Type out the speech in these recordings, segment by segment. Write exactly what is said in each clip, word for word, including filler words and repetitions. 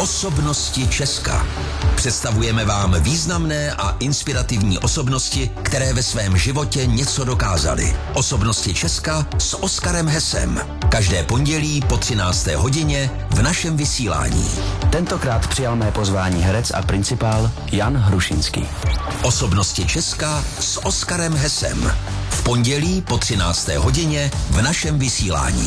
Osobnosti Česka. Představujeme vám významné a inspirativní osobnosti, které ve svém životě něco dokázaly. Osobnosti Česka s Oskarem Hesem. Každé pondělí po třinácté hodině v našem vysílání. Tentokrát přijal mé pozvání herec a principál Jan Hrušinský. Osobnosti Česka s Oskarem Hesem. V pondělí po třinácté hodině v našem vysílání.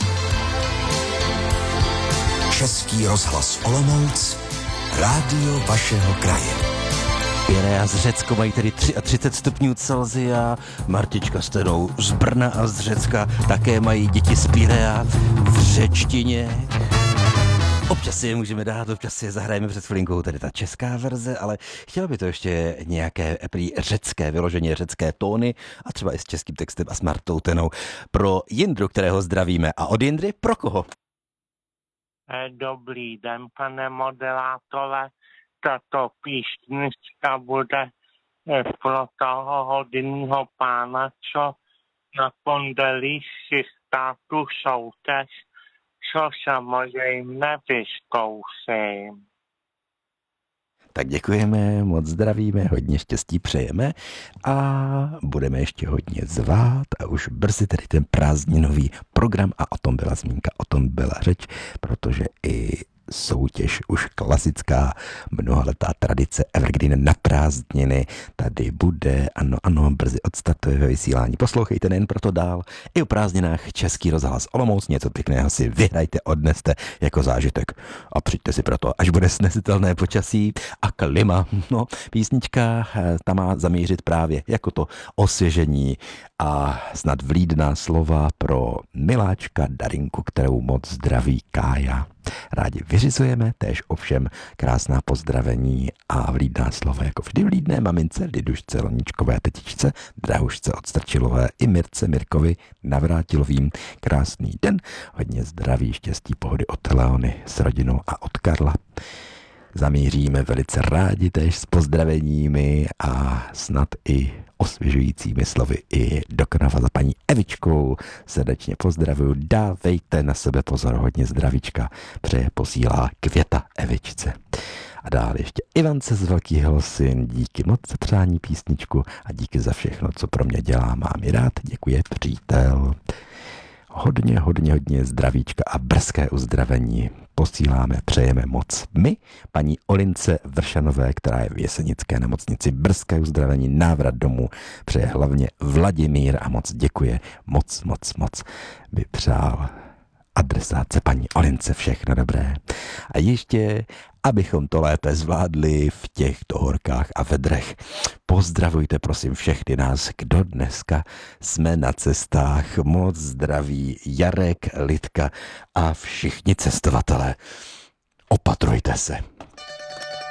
Český rozhlas Olomouc, rádio vašeho kraje. Pirea z Řecko mají tedy třicet tři stupňů Celsia, Martička s Tenou z Brna a z Řecka také mají děti z Pirea v řečtině. Občas si je můžeme dát, občas si je zahrajeme před chvilinkou, tedy ta česká verze, ale chtěla by to ještě nějaké prý řecké, vyloženě řecké tóny a třeba i s českým textem a s Martou Tenou pro Jindru, kterého zdravíme. A od Jindry pro koho? Dobrý den, pane moderátore. Tato písnička bude pro toho hodného pána, co na pondělí chystá tu soutěž, co samozřejmě vyzkouším. Tak děkujeme, moc zdravíme, hodně štěstí přejeme a budeme ještě hodně zvát a už brzy tedy ten prázdninový program a o tom byla zmínka, o tom byla řeč, protože i soutěž už klasická, mnohaletá tradice Evergreen na prázdniny tady bude, ano, ano, brzy odstartuje ve vysílání. Poslouchejte nejen proto dál, i o prázdninách Český rozhlas Olomouc, něco pěkného si vyhrajte, odneste jako zážitek a přijďte si proto, až bude snesitelné počasí a klima. No, písnička ta má zamířit právě jako to osvěžení a snad vlídná slova pro miláčka Darinku, kterou moc zdraví Kája. Rádi vyřizujeme, též ovšem krásná pozdravení a vlídná slova, jako vždy vlídné mamince Lidušce Loničkové, tetičce Drahušce od Strčilové i Mirce Mirkovi Navrátilovým. Krásný den, hodně zdraví, štěstí, pohody od Leony s rodinou a od Karla. Zamíříme velice rádi též s pozdraveními a snad i osvěžujícími slovy i do Knava za paní Evičkou. Srdečně pozdravuju, dávejte na sebe pozor, hodně zdravíčka, přeje posílá Květa Evičce. A dál ještě Ivance z Velkých Losin, díky moc za přání písničku a díky za všechno, co pro mě dělá, mám ji rád, děkuje přítel. Hodně, hodně, hodně zdravíčka a brzké uzdravení posíláme, přejeme moc my, paní Olince Vršanové, která je v Jesenické nemocnici, brzké uzdravení, návrat domů, přeje hlavně Vladimír a moc děkuje, moc, moc, moc by přál adresátce paní Olince všechno dobré. A ještě, abychom to lépe zvládli v těchto horkách a vedrech, pozdravujte prosím všechny nás, kdo dneska jsme na cestách. Moc zdraví Jarek, Lidka a všichni cestovatelé. Opatrujte se.